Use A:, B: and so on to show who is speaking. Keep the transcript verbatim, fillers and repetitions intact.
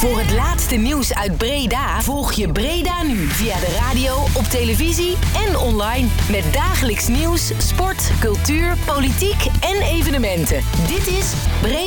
A: Voor het laatste nieuws uit Breda volg je Breda Nu via de radio, op televisie en online. Met dagelijks nieuws, sport, cultuur, politiek en evenementen. Dit is Breda.